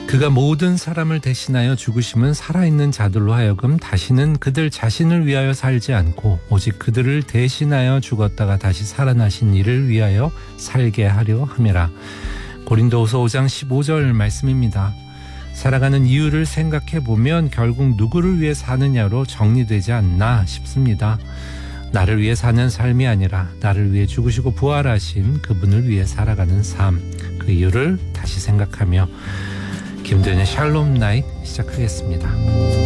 그가 모든 사람을 대신하여 죽으심은 살아있는 자들로 하여금 다시는 그들 자신을 위하여 살지 않고 오직 그들을 대신하여 죽었다가 다시 살아나신 이를 위하여 살게 하려 함이라. 고린도후서 5장 15절 말씀입니다. 살아가는 이유를 생각해 보면 결국 누구를 위해 사느냐로 정리되지 않나 싶습니다. 나를 위해 사는 삶이 아니라 나를 위해 죽으시고 부활하신 그분을 위해 살아가는 삶, 그 이유를 다시 생각하며 김도현의 샬롬 나잇 시작하겠습니다.